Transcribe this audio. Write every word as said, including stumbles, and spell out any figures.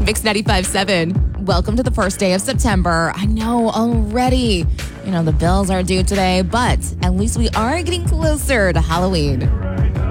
Mix ninety-five point seven. Welcome to the first day of September. I know already. You know, the bills are due today, but at least we are getting closer to Halloween.